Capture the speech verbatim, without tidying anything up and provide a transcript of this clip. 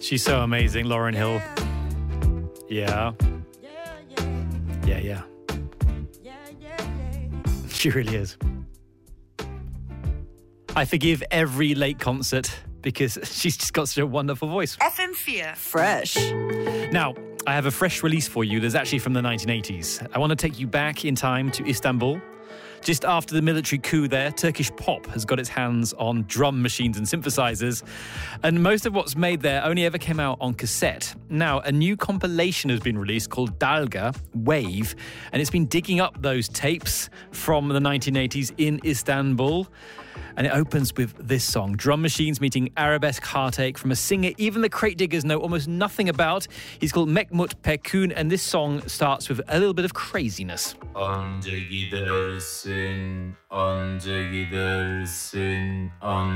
She's so amazing, Lauryn Hill. Yeah. Yeah, yeah. She really is. I forgive every late concert because she's just got such a wonderful voice. F M four. Fresh. Now, I have a fresh release for you that's actually from the nineteen eighties. I want to take you back in time to Istanbul. Just after the military coup there, Turkish pop has got its hands on drum machines and synthesizers, and most of what's made there only ever came out on cassette. Now, a new compilation has been released called Dalga, Wave, and it's been digging up those tapes from the nineteen eighties in Istanbul. And it opens with this song, Drum Machines meeting Arabesque Heartache, from a singer even the crate diggers know almost nothing about. He's called Mehmet Pekun, and this song starts with a little bit of craziness. Anca gidersin, anca gidersin, anca